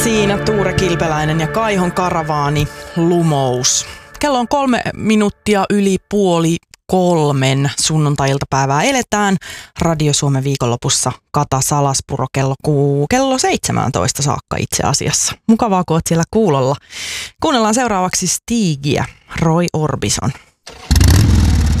Siinä Tuure Kilpeläinen ja Kaihon karavaani Lumous. Kello on 3 minuuttia yli 2:30 sunnuntai-iltapäivää eletään. Radio Suomen viikonlopussa Kata Salaspuro kello 17 saakka itse asiassa. Mukavaa, kun oot siellä kuulolla. Kuunnellaan seuraavaksi Stigiä, Roy Orbison.